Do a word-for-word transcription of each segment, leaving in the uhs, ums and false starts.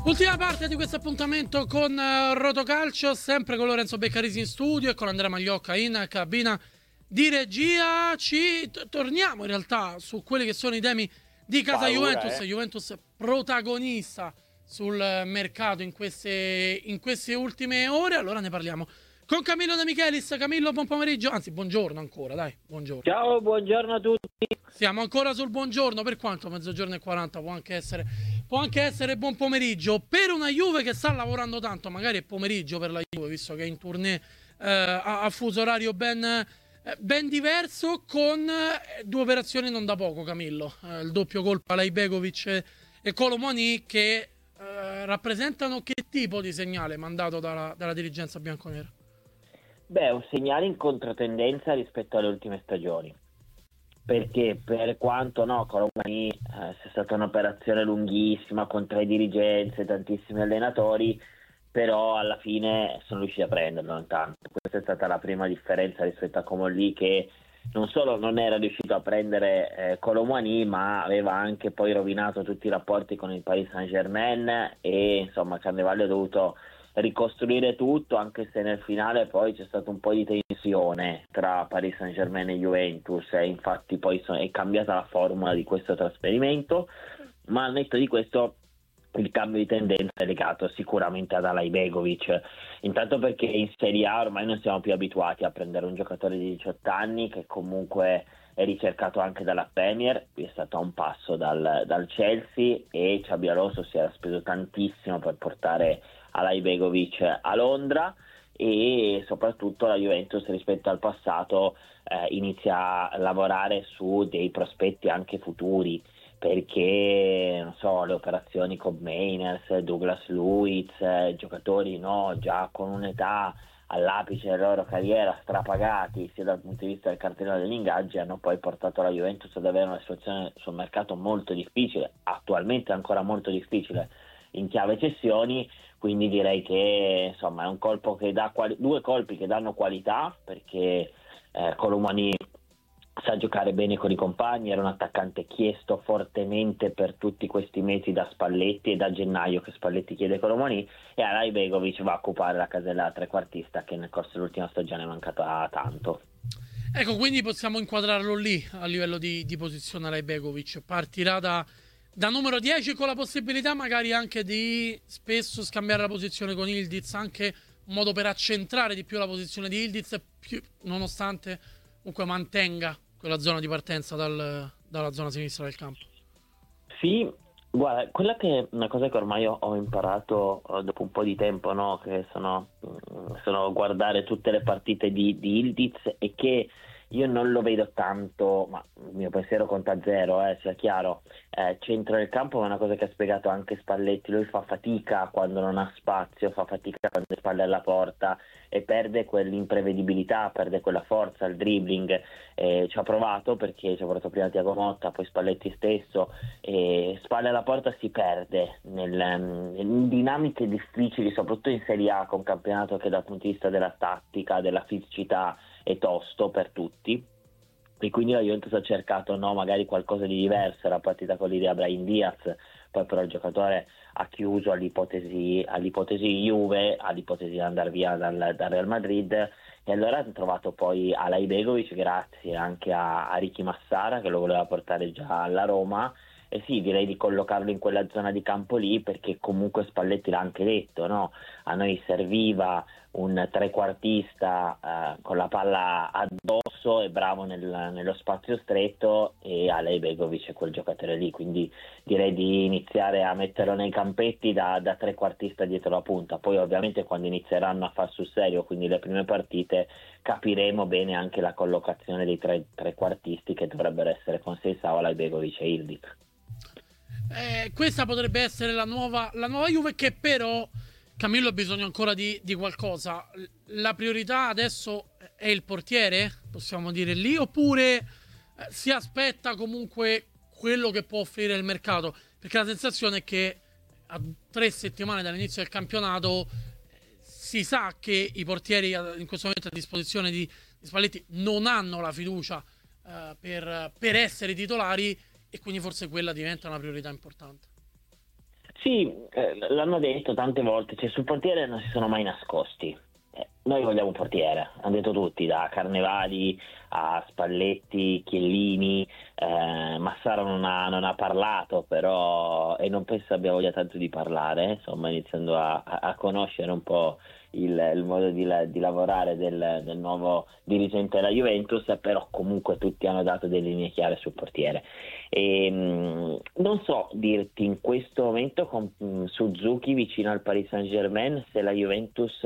Ultima parte di questo appuntamento con uh, Rotocalcio, sempre con Lorenzo Beccarisi in studio e con Andrea Magliocca in cabina di regia. Ci t- torniamo in realtà su quelli che sono i temi di casa Paura, Juventus. eh. Juventus protagonista sul mercato in queste, in queste ultime ore. Allora ne parliamo con Camillo De Michelis. Camillo, buon pomeriggio, anzi buongiorno ancora, dai, buongiorno. Ciao, buongiorno a tutti. Siamo ancora sul buongiorno, per quanto mezzogiorno e quaranta può anche essere può anche essere buon pomeriggio per una Juve che sta lavorando tanto. Magari è pomeriggio per la Juve, visto che è in tournée eh, a, a fuso orario ben, eh, ben diverso, con eh, due operazioni non da poco, Camillo. Eh, il doppio colpo a Ibegovic e, e Kolo Muani, che eh, rappresentano che tipo di segnale mandato dalla, dalla dirigenza bianconera? Beh, un segnale in controtendenza rispetto alle ultime stagioni, perché per quanto no, Kolo Muani eh, sia stata un'operazione lunghissima con tre dirigenze, tantissimi allenatori, però alla fine sono riusciti a prenderlo intanto. Questa è stata la prima differenza rispetto a Comolli, che non solo non era riuscito a prendere eh, Kolo Muani, ma aveva anche poi rovinato tutti i rapporti con il Paris Saint-Germain e insomma Carnevale ha dovuto ricostruire tutto, anche se nel finale poi c'è stato un po' di tensione tra Paris Saint-Germain e Juventus e infatti poi so- è cambiata la formula di questo trasferimento, ma al netto di questo il cambio di tendenza è legato sicuramente ad Alaibegovic, intanto perché in Serie A ormai non siamo più abituati a prendere un giocatore di diciotto anni che comunque è ricercato anche dalla Premier. È stato a un passo dal, dal Chelsea e Xabi Alonso si era speso tantissimo per portare Alaibegovic a Londra, e soprattutto la Juventus rispetto al passato eh, inizia a lavorare su dei prospetti anche futuri, perché non so, le operazioni con Mainers, Douglas Luiz, eh, giocatori no, già con un'età all'apice della loro carriera, strapagati sia dal punto di vista del cartellino degli ingaggi, hanno poi portato la Juventus ad avere una situazione sul mercato molto difficile, attualmente ancora molto difficile in chiave cessioni. Quindi direi che insomma è un colpo che dà quali- due colpi che danno qualità, perché eh, Kolo Muani sa giocare bene con i compagni, era un attaccante chiesto fortemente per tutti questi mesi da Spalletti, e da gennaio che Spalletti chiede Kolo Muani, e Alaibegovic va a occupare la casella trequartista che nel corso dell'ultima stagione è mancata tanto. Ecco, quindi possiamo inquadrarlo lì a livello di, di posizione. Alaibegovic partirà da, da numero dieci, con la possibilità magari anche di spesso scambiare la posizione con Ildiz, anche un modo per accentrare di più la posizione di Ildiz, più, nonostante comunque mantenga quella zona di partenza dal, dalla zona sinistra del campo. Sì, guarda, quella che è una cosa che ormai ho, ho imparato uh, dopo un po' di tempo, no? Che sono, mm, sono guardare tutte le partite di, di Ildiz, e che io non lo vedo tanto, ma il mio pensiero conta zero, eh, sia chiaro, eh, centro del campo, ma è una cosa che ha spiegato anche Spalletti. Lui fa fatica quando non ha spazio, fa fatica quando è spalle alla porta e perde quell'imprevedibilità, perde quella forza, il dribbling. Eh, ci ha provato, perché ci ha provato prima Thiago Motta, poi Spalletti stesso, e spalle alla porta si perde nel, in dinamiche difficili, soprattutto in Serie A, con un campionato che dal punto di vista della tattica, della fisicità è tosto per tutti, e quindi la Juventus ha cercato no, magari qualcosa di diverso. Era partita con l'idea Brahim Diaz, poi però il giocatore ha chiuso all'ipotesi, all'ipotesi Juve, all'ipotesi di andare via dal, dal Real Madrid, e allora ha trovato poi Alaibegovic grazie anche a, a Ricky Massara, che lo voleva portare già alla Roma. E sì, direi di collocarlo in quella zona di campo lì, perché comunque Spalletti l'ha anche detto, no? A noi serviva un trequartista eh, con la palla addosso e bravo nel, nello spazio stretto, e Alaibegovic è quel giocatore lì, quindi direi di iniziare a metterlo nei campetti da, da trequartista dietro la punta. Poi ovviamente quando inizieranno a far sul serio, quindi le prime partite, capiremo bene anche la collocazione dei tre trequartisti, che dovrebbero essere con Seisao, Alaibegovic e Ildiz. Eh, questa potrebbe essere la nuova, la nuova Juve, che però, Camillo, ha bisogno ancora di, di qualcosa. La priorità adesso è il portiere, possiamo dire lì, oppure eh, si aspetta comunque quello che può offrire il mercato? Perché la sensazione è che a tre settimane dall'inizio del campionato eh, si sa che i portieri in questo momento a disposizione di, di Spalletti non hanno la fiducia eh, per, per essere titolari, e quindi forse quella diventa una priorità importante. Sì, eh, l'hanno detto tante volte, cioè sul portiere non si sono mai nascosti. Eh, noi vogliamo un portiere, hanno detto tutti, da Carnevali a Spalletti, Chiellini, eh, Massaro non ha, non ha parlato, però, e non penso abbia voglia tanto di parlare, insomma, iniziando a, a- a conoscere un po' il, il modo di, la- di lavorare del, del nuovo dirigente della Juventus, però comunque tutti hanno dato delle linee chiare sul portiere. E, mh, non so dirti in questo momento con mh, Suzuki vicino al Paris Saint-Germain se la Juventus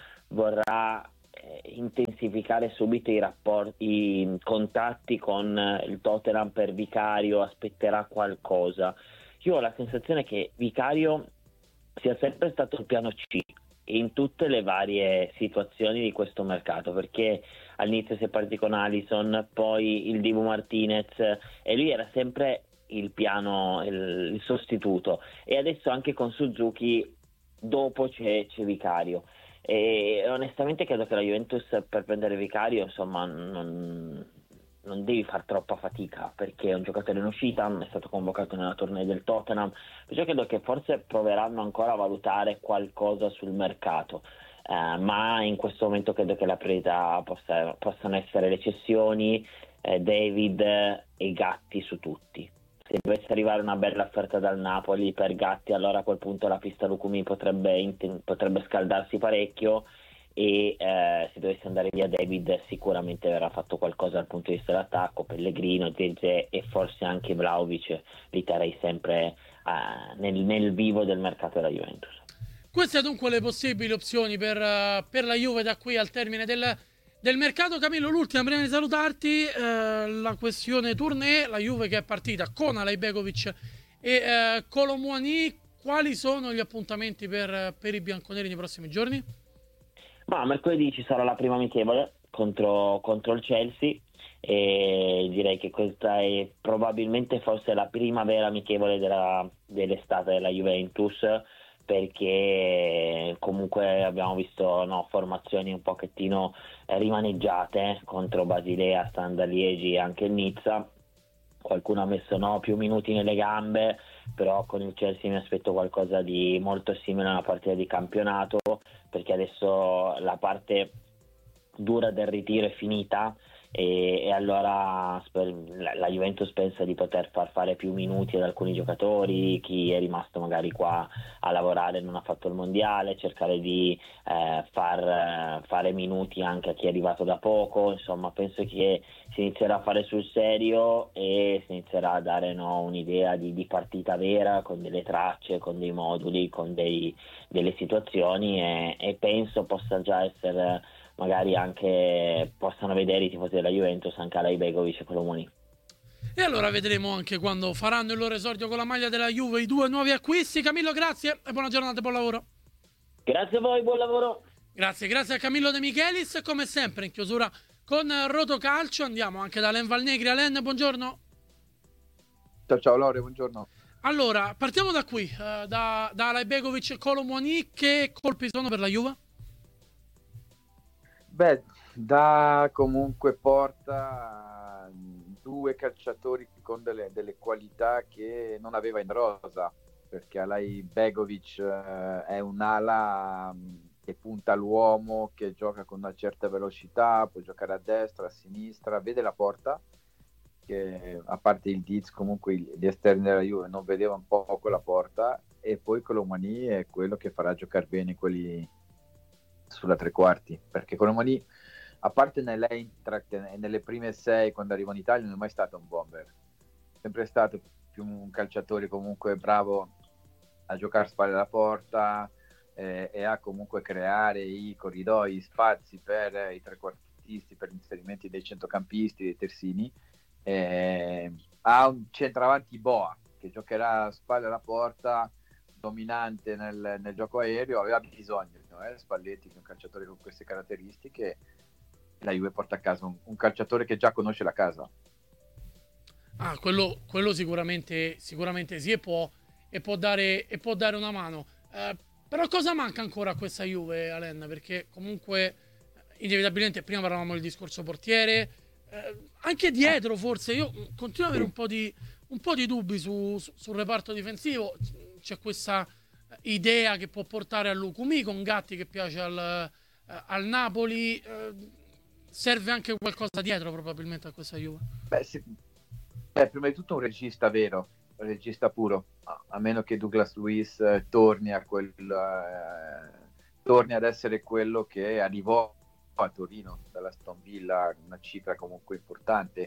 vorrà eh, intensificare subito i rapporti, i contatti con eh, il Tottenham per Vicario, aspetterà qualcosa. Io ho la sensazione che Vicario sia sempre stato il piano C in tutte le varie situazioni di questo mercato, perché all'inizio si è partiti con Alisson, poi il Dibu Martinez, e lui era sempre il piano, il, il sostituto, e adesso anche con Suzuki dopo c'è, c'è Vicario. E onestamente credo che la Juventus per prendere Vicario, insomma, non, non devi far troppa fatica, perché è un giocatore in uscita, è stato convocato nella tournée del Tottenham, perciò credo che forse proveranno ancora a valutare qualcosa sul mercato. Eh, ma in questo momento credo che la priorità possa, possano essere le cessioni, eh, David e Gatti su tutti. Se dovesse arrivare una bella offerta dal Napoli per Gatti, allora a quel punto la pista Lucumi potrebbe, inten- potrebbe scaldarsi parecchio, e eh, se dovesse andare via David sicuramente verrà fatto qualcosa dal punto di vista dell'attacco. Pellegrino, Zeze e forse anche Vlahovic li terrei sempre eh, nel, nel vivo del mercato della Juventus. Queste dunque le possibili opzioni per, eh, per la Juve da qui al termine del, del mercato. Camillo, l'ultima prima di salutarti, eh, la questione tournée, la Juve che è partita con Alay Begovic e eh, Kolo Muani. Quali sono gli appuntamenti per, per i bianconeri nei prossimi giorni? Ma mercoledì ci sarà la prima amichevole contro, contro il Chelsea, e direi che questa è probabilmente forse la prima vera amichevole della, dell'estate della Juventus, perché comunque abbiamo visto, no, formazioni un pochettino rimaneggiate contro Basilea, Standard Liegi e anche il Nizza. Qualcuno ha messo, no, più minuti nelle gambe, però con il Chelsea mi aspetto qualcosa di molto simile a una partita di campionato, perché adesso la parte dura del ritiro è finita, e, e allora sper- la, la Juventus pensa di poter far fare più minuti ad alcuni giocatori, chi è rimasto magari qua a lavorare non ha fatto il mondiale, cercare di eh, far eh, fare minuti anche a chi è arrivato da poco. Insomma, penso che si inizierà a fare sul serio e si inizierà a dare, no, un'idea di, di partita vera, con delle tracce, con dei moduli, con dei, delle situazioni, e, e penso possa già essere, magari anche possano vedere i tifosi della Juventus anche Alay Begovic e Kolo Muani. E allora vedremo anche quando faranno il loro esordio con la maglia della Juve i due nuovi acquisti. Camillo, grazie e buona giornata e buon lavoro. Grazie a voi, buon lavoro. Grazie, grazie a Camillo De Michelis. Come sempre in chiusura con Rotocalcio andiamo anche da Alen Valnegri. Alen, buongiorno. Ciao ciao Lore, buongiorno. Allora, partiamo da qui, eh, da, da Alay Begovic e Kolo Muani. Che colpi sono per la Juve? Beh, da comunque porta due calciatori con delle, delle qualità che non aveva in rosa, perché Alay Begovic eh, è un'ala che punta all'uomo, che gioca con una certa velocità, può giocare a destra, a sinistra, vede la porta, che a parte il Diz comunque gli esterni della Juve non vedeva un po' quella porta, e poi Kolo Muani è quello che farà giocare bene quelli sulla tre quarti, perché Kolo Muani, a parte nell'Eintracht e nelle prime sei quando arriva in Italia, non è mai stato un bomber, sempre stato più un calciatore comunque bravo a giocare a spalle alla porta, eh, e a comunque creare i corridoi, spazi per i trequartisti, per gli inserimenti dei centrocampisti, dei terzini. Eh, ha un centravanti Boa che giocherà a spalle alla porta, dominante nel, nel gioco aereo. Aveva bisogno, eh, Spalletti, che è un calciatore con queste caratteristiche. La Juve porta a casa un, un calciatore che già conosce la casa. Ah, quello, quello sicuramente, sicuramente sì, e può, e può dare, e può dare una mano. Eh, però cosa manca ancora a questa Juve, Alen? Perché comunque inevitabilmente prima parlavamo del discorso portiere, eh, anche dietro forse io continuo ad avere un po' di, un po' di dubbi su, su- sul reparto difensivo. c'è questa idea che può portare a Lucumi, con Gatti che piace al, eh, al Napoli. Eh, serve anche qualcosa dietro probabilmente a questa Juve. Beh, sì. Beh, prima di tutto un regista vero, un regista puro, a, a meno che Douglas Luiz eh, torni a quel eh, torni ad essere quello che arrivò a Torino dalla Aston Villa, una cifra comunque importante.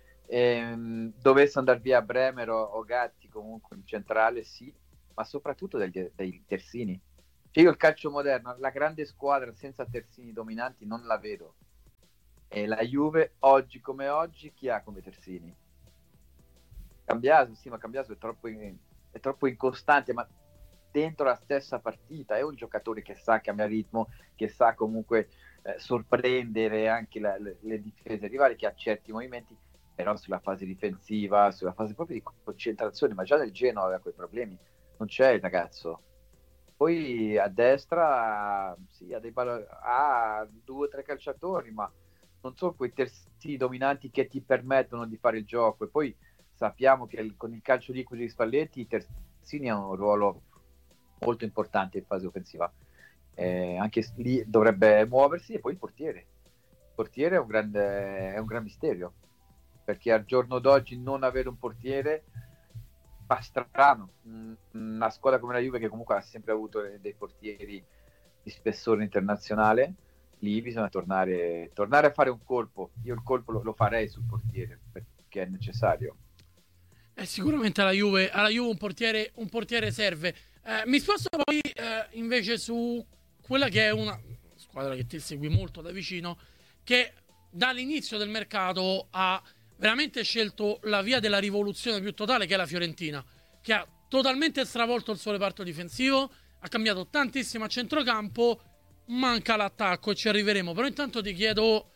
E, dovesse andare via Bremer o, o Gatti comunque in centrale, sì, ma soprattutto degli, dei terzini. Cioè io il calcio moderno, la grande squadra senza terzini dominanti non la vedo. E la Juve, oggi come oggi, chi ha come terzini? Cambiaso, sì, ma Cambiaso è troppo, in, è troppo incostante, ma dentro la stessa partita è un giocatore che sa cambiare ritmo, che sa comunque eh, sorprendere anche la, le, le difese rivali, che ha certi movimenti, però sulla fase difensiva, sulla fase proprio di concentrazione, ma già del Genoa aveva quei problemi, non c'è il ragazzo. Poi a destra sì, ha, dei ball- ha due o tre calciatori, ma non sono quei terzini dominanti che ti permettono di fare il gioco. E poi sappiamo che il, con il calcio liquido di Spalletti i terzini hanno un ruolo molto importante in fase offensiva. Eh, anche lì dovrebbe muoversi. E poi il portiere. Il portiere è un grande, è un gran mistero, perché al giorno d'oggi non avere un portiere fa strano. Una squadra come la Juve, che comunque ha sempre avuto dei portieri di spessore internazionale, lì bisogna tornare, tornare a fare un colpo. Io il colpo lo, lo farei sul portiere, perché è necessario. Eh, sicuramente alla Juve, alla Juve un portiere, un portiere serve. Eh, mi sposto poi eh, invece su quella che è una squadra che ti segui molto da vicino, che dall'inizio del mercato ha veramente scelto la via della rivoluzione più totale, che è la Fiorentina, che ha totalmente stravolto il suo reparto difensivo, ha cambiato tantissimo a centrocampo, manca l'attacco e ci arriveremo. Però intanto ti chiedo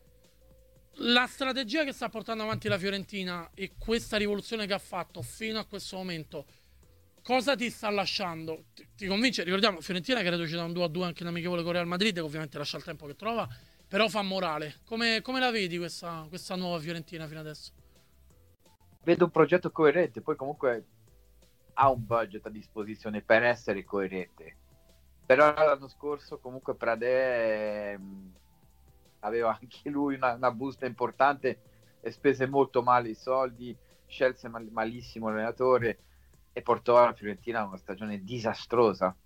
la strategia che sta portando avanti la Fiorentina e questa rivoluzione che ha fatto fino a questo momento. Cosa ti sta lasciando? Ti, ti convince? Ricordiamo, Fiorentina che credo ci da un due a due anche in amichevole con Real Madrid, che ovviamente lascia il tempo che trova, però fa morale. Come, come la vedi questa, questa nuova Fiorentina fino adesso? Vedo un progetto coerente, poi comunque ha un budget a disposizione per essere coerente. Però l'anno scorso comunque Pradè mh, aveva anche lui una, una busta importante e spese molto male i soldi, scelse mal- malissimo l'allenatore e portò la Fiorentina a una stagione disastrosa.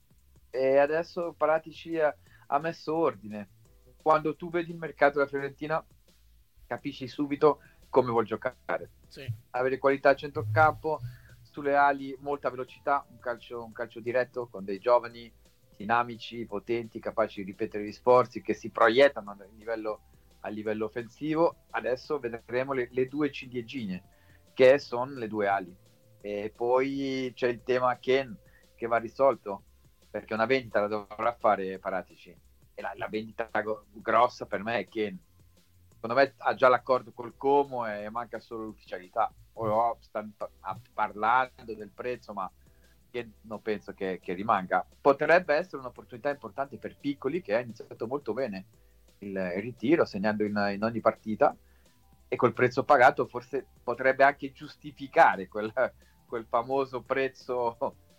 E adesso Paratici ha, ha messo ordine. Quando tu vedi il mercato della Fiorentina capisci subito come vuol giocare. Sì. Avere qualità a centrocampo, sulle ali molta velocità, un calcio, un calcio diretto con dei giovani dinamici, potenti, capaci di ripetere gli sforzi, che si proiettano a livello, a livello offensivo. Adesso vedremo le, le due ciliegine, che sono le due ali. E poi c'è il tema Ken, che va risolto, perché una vendita la dovrà fare Paratici. E la, la vendita grossa per me è Ken. Secondo me ha già l'accordo col Como e manca solo l'ufficialità. O stanno parlando del prezzo, ma che non penso che, che rimanga. Potrebbe essere un'opportunità importante per Piccoli, che ha iniziato molto bene il, il ritiro, segnando in, in ogni partita, e col prezzo pagato forse potrebbe anche giustificare quel, quel famoso prezzo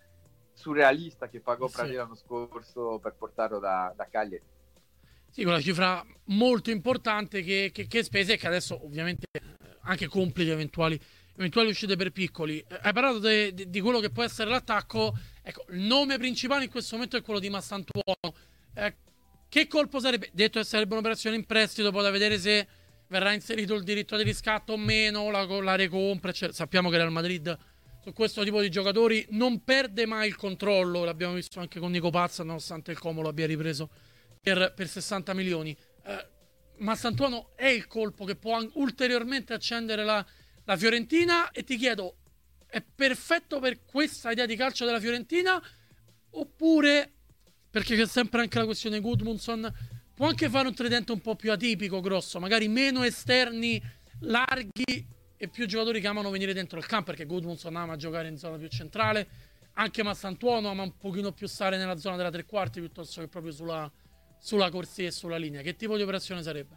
surrealista che pagò Sì. Pradè l'anno scorso per portarlo da, da Cagliari. Sì, quella cifra molto importante che, che, che spese, e che adesso ovviamente anche complica eventuali, eventuali uscite per Piccoli. Eh, hai parlato de, de, di quello che può essere l'attacco. Ecco, il nome principale in questo momento è quello di Massantuono. Eh, che colpo sarebbe? Detto che sarebbe un'operazione in prestito, poi da vedere se verrà inserito il diritto di riscatto o meno, la, la recompra, eccetera. Sappiamo che Real Madrid su questo tipo di giocatori non perde mai il controllo, l'abbiamo visto anche con Nico Pazza, nonostante il Como lo abbia ripreso per, per sessanta milioni. Eh, Massantuono è il colpo che può ulteriormente accendere la, la Fiorentina, e ti chiedo, è perfetto per questa idea di calcio della Fiorentina, oppure, perché c'è sempre anche la questione Gudmundsson, può anche fare un tridente un po' più atipico, grosso, magari meno esterni larghi e più giocatori che amano venire dentro il campo, perché Gudmundsson ama giocare in zona più centrale, anche Massantuono ama un pochino più stare nella zona della tre quarti piuttosto che proprio sulla, sulla corsia e sulla linea. Che tipo di operazione sarebbe?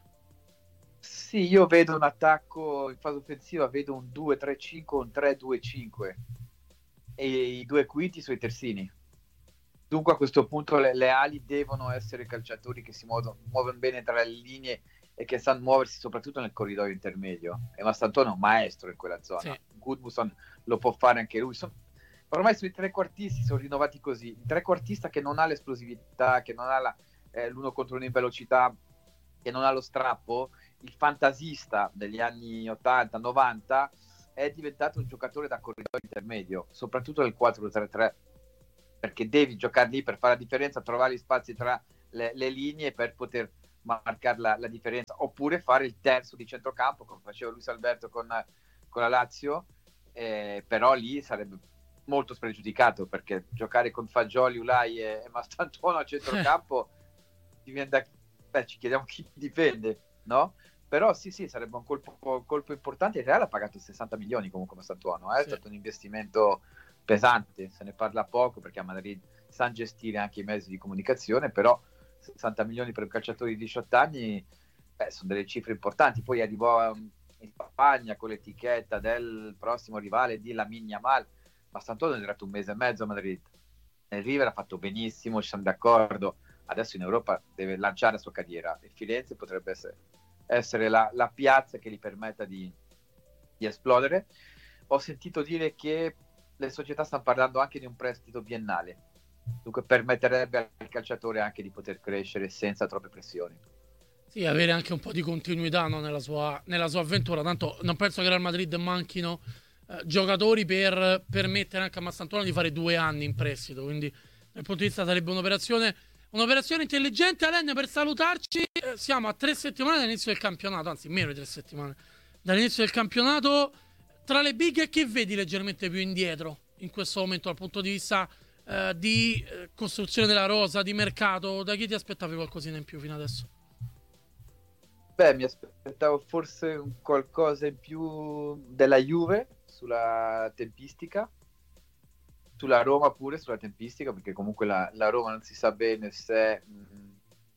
Sì, io vedo un attacco in fase offensiva, vedo un due tre cinque, un tre due cinque. e i due quinti sui terzini. Dunque a questo punto le, le ali devono essere calciatori che si muovono, muovono bene tra le linee e che sanno muoversi soprattutto nel corridoio intermedio. E Mastantuono è un maestro in quella zona. Sì. Gudmundsson lo può fare anche lui. Sono, ormai sui trequartisti sono rinnovati così. Il trequartista che non ha l'esplosività, che non ha la, eh, l'uno contro uno in velocità, che non ha lo strappo, il fantasista degli anni ottanta novanta è diventato un giocatore da corridoio intermedio, soprattutto nel quattro tre tre, perché devi giocare lì per fare la differenza, trovare gli spazi tra le, le linee per poter marcare la, la differenza, oppure fare il terzo di centrocampo come faceva Luis Alberto con, con la Lazio, eh, però lì sarebbe molto spregiudicato, perché giocare con Fagioli, Ulai e, e Mastantuono a centrocampo diventa, beh, ci chiediamo chi difende, no? Però sì sì, sarebbe un colpo, colpo importante. Il Real ha pagato sessanta milioni comunque Mastantuono, eh? Sì. È stato un investimento pesante, se ne parla poco perché a Madrid sanno gestire anche i mezzi di comunicazione, però sessanta milioni per un calciatore di diciotto anni, beh, sono delle cifre importanti. Poi arrivò in Spagna con l'etichetta del prossimo rivale di Lamine Yamal. Mastantuono è durato un mese e mezzo a Madrid, nel River ha fatto benissimo, ci siamo d'accordo, adesso in Europa deve lanciare la sua carriera e Firenze potrebbe essere, essere la, la piazza che gli permetta di, di esplodere. Ho sentito dire che le società stanno parlando anche di un prestito biennale, dunque permetterebbe al calciatore anche di poter crescere senza troppe pressioni. Sì, avere anche un po' di continuità, no, nella sua, nella sua avventura. Tanto non penso che al Madrid manchino eh, giocatori per permettere anche a Mastantuono di fare due anni in prestito, quindi dal punto di vista sarebbe un'operazione un'operazione intelligente. Alain, per salutarci, eh, siamo a tre settimane dall'inizio del campionato, anzi meno di tre settimane dall'inizio del campionato. Tra le big, che vedi leggermente più indietro in questo momento dal punto di vista eh, di eh, costruzione della rosa, di mercato? Da chi ti aspettavi qualcosina in più fino adesso? Beh, mi aspettavo forse un qualcosa in più della Juve sulla tempistica, sulla Roma pure sulla tempistica, perché comunque la, la Roma non si sa bene se mh,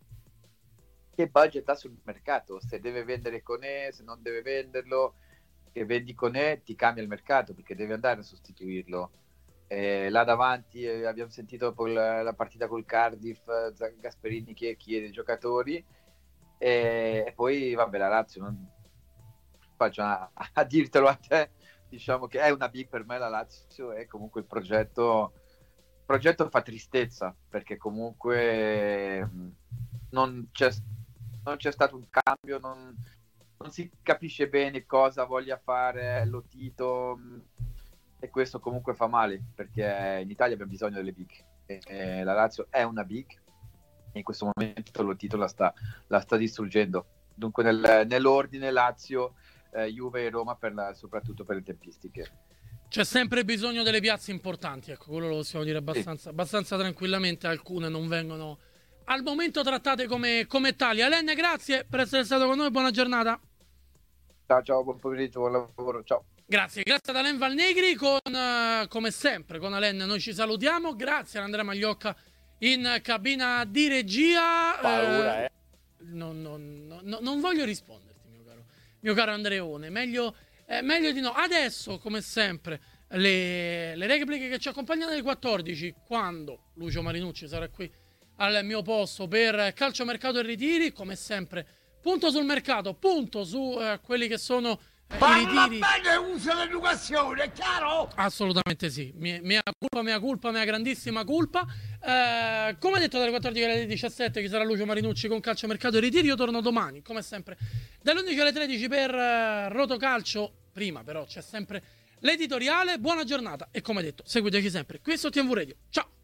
che budget ha sul mercato, se deve vendere Koné, se non deve venderlo. Che vendi Koné ti cambia il mercato perché devi andare a sostituirlo. Eh, là davanti eh, abbiamo sentito dopo la, la partita col Cardiff, eh, Gasperini che chiede i giocatori, eh, e poi vabbè la Lazio, non faccio a, a dirtelo a te, diciamo che è una big per me la Lazio, e comunque il progetto il progetto fa tristezza perché comunque mh, non c'è non c'è stato un cambio, non non si capisce bene cosa voglia fare Lotito, e questo comunque fa male perché in Italia abbiamo bisogno delle big e, e la Lazio è una big e in questo momento Lotito la sta, la sta distruggendo. Dunque nel, nell'ordine Lazio, eh, Juve e Roma per la, soprattutto per le tempistiche. C'è sempre bisogno delle piazze importanti, ecco, quello lo possiamo dire abbastanza, sì. abbastanza tranquillamente. Alcune non vengono al momento trattate come, come tali. Alain, grazie per essere stato con noi, buona giornata. Ciao, ciao, buon pomeriggio, buon lavoro, ciao. Grazie, grazie ad Alain Valnegri, con, uh, come sempre con Alain noi ci salutiamo, grazie ad Andrea Magliocca in cabina di regia. Paura, eh. eh. Non, non, non, non voglio risponderti, mio caro, mio caro Andreone, meglio, eh, meglio di no. Adesso, come sempre, le, le repliche che ci accompagnano alle quattordici, quando Lucio Marinucci sarà qui al mio posto per calciomercato e ritiri, come sempre. Punto sul mercato, punto su eh, quelli che sono eh, i ritiri. Bene, usa l'educazione, è chiaro? Assolutamente sì. Mia, mia colpa, mia colpa, mia grandissima colpa. Eh, come detto, dalle quattordici alle diciassette ci sarà Lucio Marinucci con calciomercato e ritiri. Io torno domani, come sempre, dalle undici alle tredici per eh, Rotocalcio. Prima però c'è sempre l'editoriale. Buona giornata e come detto, seguiteci sempre qui su T M V Radio. Ciao!